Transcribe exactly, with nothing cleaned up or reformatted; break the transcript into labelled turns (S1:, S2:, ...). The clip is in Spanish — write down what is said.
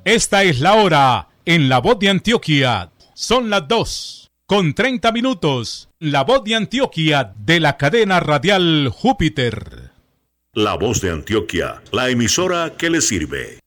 S1: Esta es la hora en La Voz de Antioquia. Son las dos con treinta minutos. La Voz de Antioquia de la cadena radial Júpiter.
S2: La Voz de Antioquia, la emisora que le sirve.